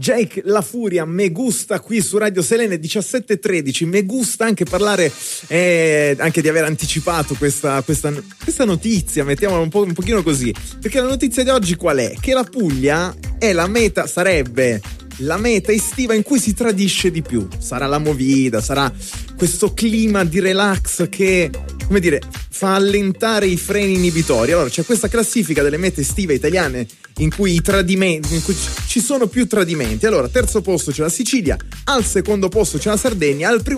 Jake La Furia, me gusta qui su Radio Selene 17:13. Me gusta anche parlare anche di aver anticipato questa notizia, mettiamola un pochino così, perché la notizia di oggi qual è? Che la Puglia è sarebbe la meta estiva in cui si tradisce di più. Sarà la movida, sarà questo clima di relax che, come dire, fa allentare i freni inibitori. Allora c'è questa classifica delle mete estive italiane in cui ci sono più tradimenti. Allora, terzo posto c'è la Sicilia, al secondo posto c'è la Sardegna, al primo